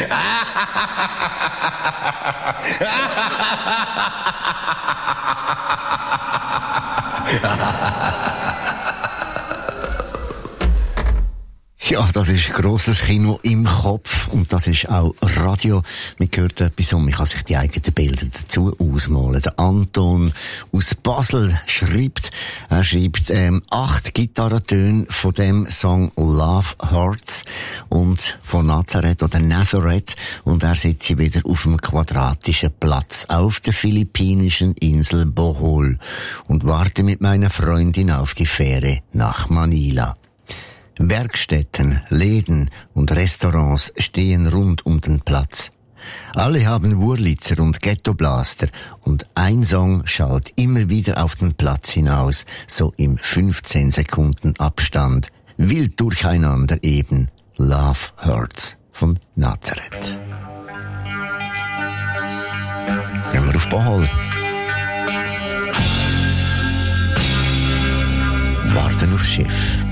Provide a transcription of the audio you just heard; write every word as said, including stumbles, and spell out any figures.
Ja, das ist grosses Kino im Kopf und das ist auch Radio. Man hört etwas und man kann sich die eigenen Bilder dazu ausmalen. Der Anton aus Basel schreibt, er schreibt ähm, acht Gitarrentöne von dem Song Love Hurts und von Nazareth oder Nazareth und er sitzt wieder auf einem quadratischen Platz auf der philippinischen Insel Bohol und warte mit meiner Freundin auf die Fähre nach Manila. Werkstätten, Läden und Restaurants stehen rund um den Platz. Alle haben Wurlitzer und Ghettoblaster und ein Song schallt immer wieder auf den Platz hinaus, so im fünfzehn Sekunden Abstand. Wild durcheinander eben. Love Hurts von Nazareth. Gehen wir auf Bohol. Warten aufs Schiff.